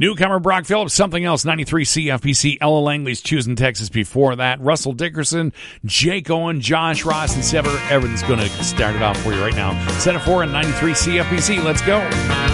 Newcomer Brock Phillips, Something Else, 93 CFPC. Ella Langley's Choosing Texas before that. Russell Dickerson, Jake Owen, Josh Ross, and Sever. Everyone's going to start it off for you right now. Set it for 93 CFPC. Let's go.